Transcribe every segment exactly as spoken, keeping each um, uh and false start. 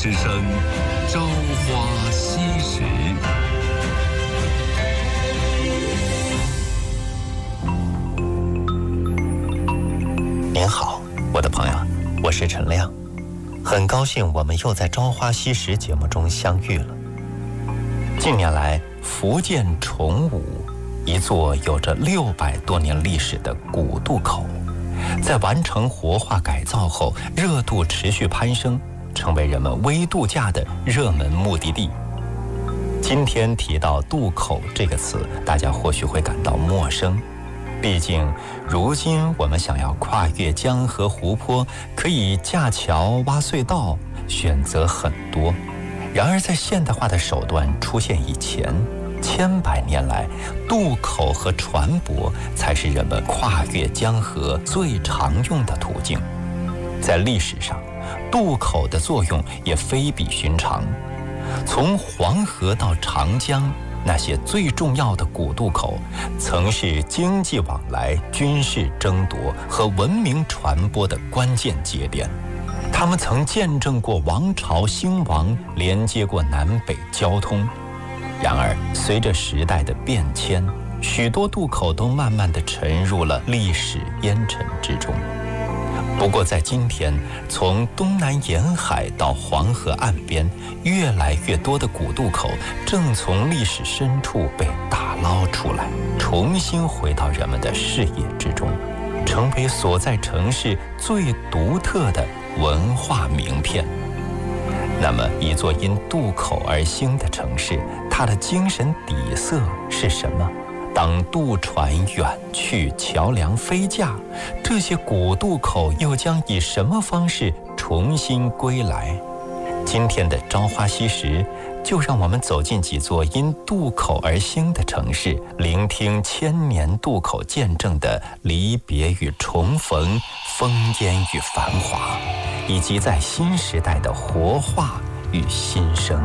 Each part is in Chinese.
之声《朝花夕拾》。 您好，我的朋友，我是陈亮，很高兴我们又在《朝花夕拾》节目中相遇了。近年来，福建崇武一座有着六百多年历史的古渡口，在完成活化改造后，热度持续攀升，成为人们微度假的热门目的地。今天提到渡口这个词，大家或许会感到陌生，毕竟如今我们想要跨越江河湖泊，可以架桥挖隧道，选择很多。然而在现代化的手段出现以前，千百年来，渡口和船舶才是人们跨越江河最常用的途径。在历史上，渡口的作用也非比寻常。从黄河到长江，那些最重要的古渡口，曾是经济往来、军事争夺和文明传播的关键节点。他们曾见证过王朝兴亡，连接过南北交通。然而，随着时代的变迁，许多渡口都慢慢地沉入了历史烟尘之中。不过在今天，从东南沿海到黄河岸边，越来越多的古渡口正从历史深处被打捞出来，重新回到人们的视野之中，成为所在城市最独特的文化名片。那么，一座因渡口而兴的城市，它的精神底色是什么？当渡船远去，桥梁飞架，这些古渡口又将以什么方式重新归来？今天的朝花夕拾，就让我们走进几座因渡口而兴的城市，聆听千年渡口见证的离别与重逢，烽烟与繁华，以及在新时代的活化与新生。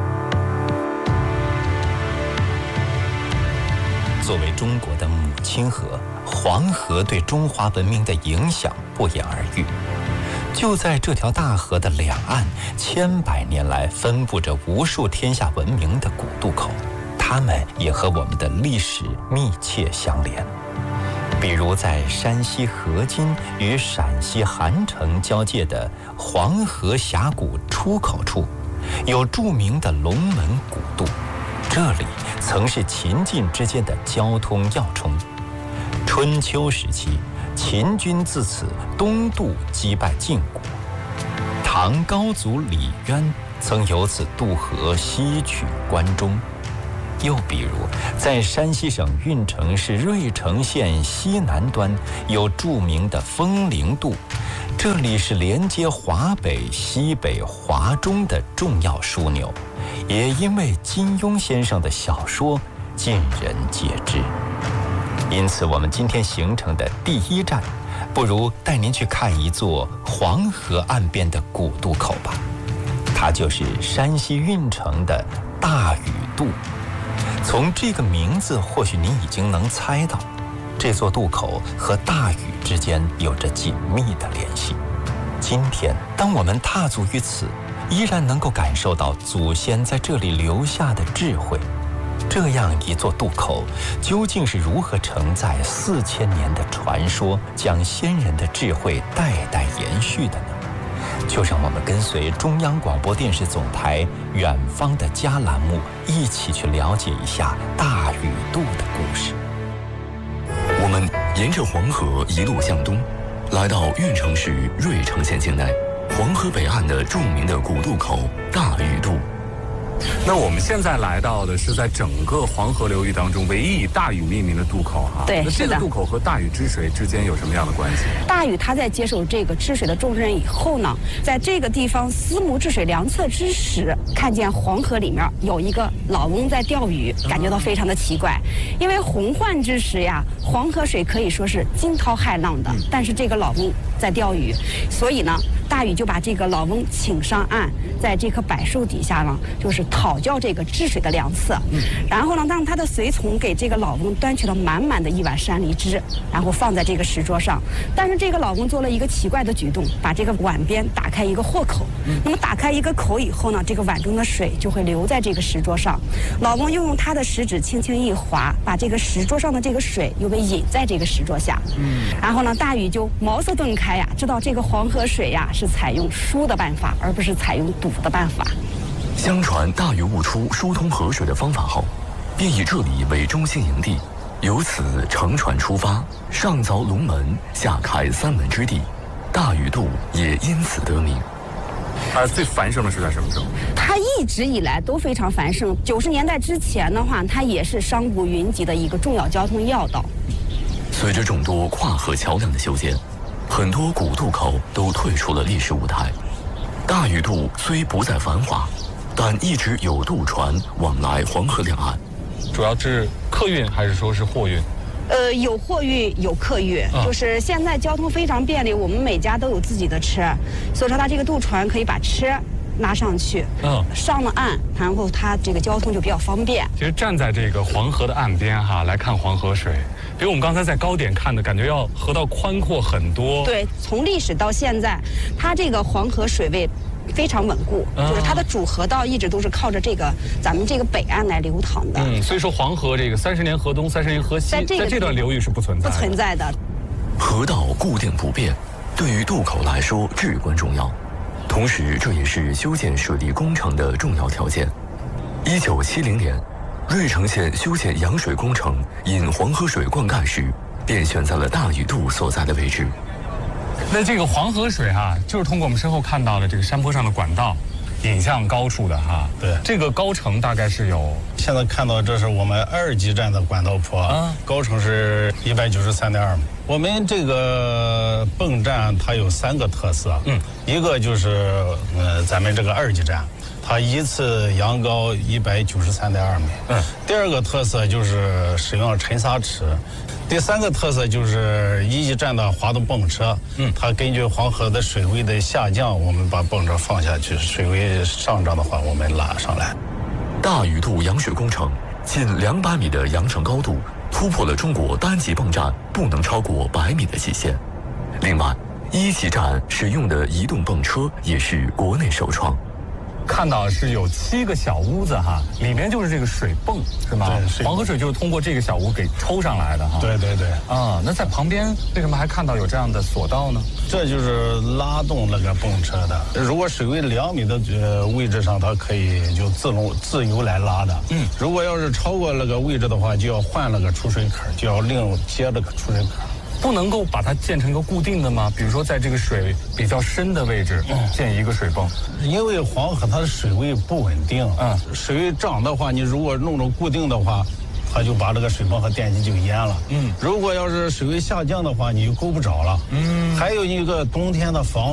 作为中国的母亲河，黄河对中华文明的影响不言而喻。就在这条大河的两岸，千百年来分布着无数天下闻名的古渡口，它们也和我们的历史密切相连。比如在山西河津与陕西韩城交界的黄河峡谷出口处，有著名的龙门古渡，这里曾是秦晋之间的交通要冲。春秋时期，秦军自此东渡击败晋国，唐高祖李渊曾由此渡河西取关中。又比如，在山西省运城市芮城县西南端有著名的枫林渡，这里是连接华北、西北、华中的重要枢纽，也因为金庸先生的小说尽人皆知。因此，我们今天行程的第一站，不如带您去看一座黄河岸边的古渡口吧。它就是山西运城的大禹渡。从这个名字，或许您已经能猜到，这座渡口和大禹之间有着紧密的联系。今天，当我们踏足于此，依然能够感受到祖先在这里留下的智慧。这样一座渡口，究竟是如何承载四千年的传说，将先人的智慧代代延续的呢？就让我们跟随中央广播电视总台远方的家栏目，一起去了解一下大禹渡的故事。 我们沿着黄河一路向东，来到运城市芮城县境内，黄河北岸的著名的古渡口大禹渡。 那我们现在来到的是在整个黄河流域当中唯一以大禹命名的渡口哈。 对， 那这个渡口和大禹治水之间有什么样的关系？ 大禹他在接受这个治水的重任以后呢，在这个地方思慕治水良策之时，看见黄河里面有一个老翁在钓鱼，感觉到非常的奇怪。因为洪患之时呀，黄河水可以说是惊涛骇浪的，但是这个老翁在钓鱼，所以呢，大大禹就把这个老翁请上岸，在这棵柏树底下呢，就是讨教这个治水的良策。嗯、然后呢，让他的随从给这个老翁端去了满满的一碗山梨汁，然后放在这个石桌上。但是这个老翁做了一个奇怪的举动，把这个碗边打开一个豁口。嗯、那么打开一个口以后呢，这个碗中的水就会流在这个石桌上。老翁又用他的食指轻轻一划，把这个石桌上的这个水又被引在这个石桌下。嗯，然后呢，大禹就茅塞顿开呀，知道这个黄河水呀是采用疏的办法，而不是采用堵的办法。 相传大禹悟出疏通河水的方法后，便以这里为中心营地，由此乘船出发，上凿龙门，下开三门之地，大禹渡也因此得名。 它最繁盛的是在什么时候？ 它一直以来都非常繁盛。九十年代之前的话，它也是商贾云集的一个重要交通要道。 随着众多跨河桥梁的修建，很多古渡口都退出了历史舞台。大禹渡虽不再繁华，但一直有渡船往来黄河两岸。 主要是客运还是说是货运？ 呃，有货运，有客运，啊、就是现在交通非常便利，我们每家都有自己的车，所以说它这个渡船可以把车拉上去，嗯，上了岸，然后它这个交通就比较方便。 其实站在这个黄河的岸边哈，来看黄河水，比我们刚才在高点看的感觉要河道宽阔很多。 对，从历史到现在，它这个黄河水位非常稳固，嗯、就是它的主河道一直都是靠着这个咱们这个北岸来流淌的。 嗯，所以说黄河这个三十年河东，三十年河西，在这个在这段流域是不存在的。 不存在的。 河道固定不变，对于渡口来说至关重要。同时，这也是修建水利工程的重要条件。一九七零年，芮城县修建扬水工程引黄河水灌溉时，便选在了大禹渡所在的位置。 那这个黄河水哈、啊，就是通过我们身后看到的这个山坡上的管道，引向高处的哈。 对， 这个高程大概是有， 现在看到这是我们二级站的管道坡，啊、高程是一百九十三点二米。我们这个泵站它有三个特色，嗯，一个就是呃咱们这个二级站，它一次扬高一百九十三点二米，嗯，第二个特色就是使用了沉沙池。第三个特色就是一级站的滑动泵车，嗯，它根据黄河的水位的下降，我们把泵车放下去，水位上涨的话，我们拉上来。 大禹渡扬水工程近两百米的扬程高度，突破了中国单级泵站不能超过百米的极限。另外，一级站使用的移动泵车也是国内首创。 看到是有七个小屋子哈，里面就是这个水泵是吗？对，黄河水就是通过这个小屋给抽上来的哈。 对对对。 啊，那在旁边为什么还看到有这样的索道呢？ 这就是拉动那个泵车的。如果水位两米的呃位置上，它可以就自动自由来拉的。嗯。如果要是超过那个位置的话，就要换那个出水口，就要另接这个出水口。 不能够把它建成一个固定的吗？比如说在这个水比较深的位置建一个水泵， 因为黄河它的水位不稳定，嗯，水位涨的话，你如果弄成固定的话，它就把这个水泵和电机就淹了。嗯，如果要是水位下降的话，你就够不着了。嗯，还有一个冬天的防